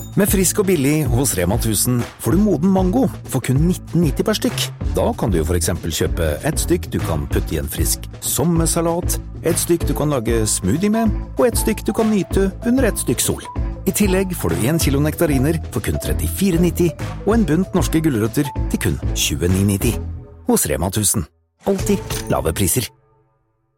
Med frisk og billig hos Rema 1000 får du moden mango for kun 19,90 per stykk. Da kan du jo for eksempel kjøpe et stykk du kan putte i en frisk sommersalat, et stykk du kan lage smoothie med, og et stykk du kan nyte under et stykk sol. I tillegg får du 1 kilo nektariner for kun 34,90 og en bunt norske gulrøtter til kun 29,90. Hos Rema 1000. Alltid lave priser.